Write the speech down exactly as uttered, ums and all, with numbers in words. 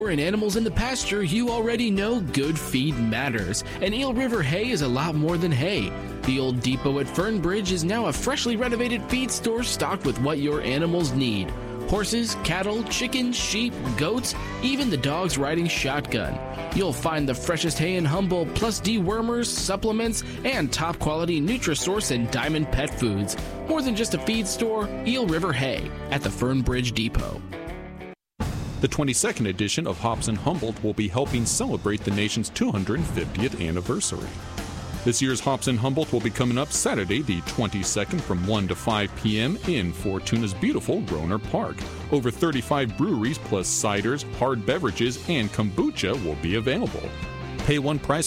And animals in the pasture, you already know good feed matters. And Eel River Hay is a lot more than hay. The old depot at Fernbridge is now a freshly renovated feed store stocked with what your animals need. Horses, cattle, chickens, sheep, goats, even the dogs riding shotgun. You'll find the freshest hay in Humboldt, plus dewormers, supplements, and top quality Nutrisource and Diamond pet foods. More than just a feed store, Eel River Hay at the Fernbridge Depot. The twenty-second edition of Hops in Humboldt will be helping celebrate the nation's two hundred fiftieth anniversary. This year's Hops in Humboldt will be coming up Saturday the twenty-second from one to five p.m. in Fortuna's beautiful Groner Park. Over thirty-five breweries plus ciders, hard beverages, and kombucha will be available. Pay one price